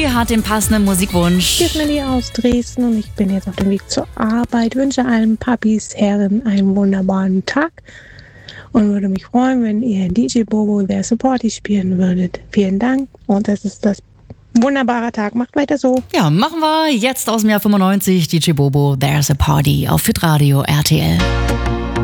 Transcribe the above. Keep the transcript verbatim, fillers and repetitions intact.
die hat den passenden Musikwunsch. Hier ist Melli aus Dresden und ich bin jetzt auf dem Weg zur Arbeit. Wünsche allen Papis, Herren einen wunderbaren Tag und würde mich freuen, wenn ihr D J Bobo There's a Party spielen würdet. Vielen Dank und das ist das wunderbare Tag. Macht weiter so. Ja, machen wir jetzt aus dem Jahr fünfundneunzig. D J Bobo There's a Party auf Hitradio R T L.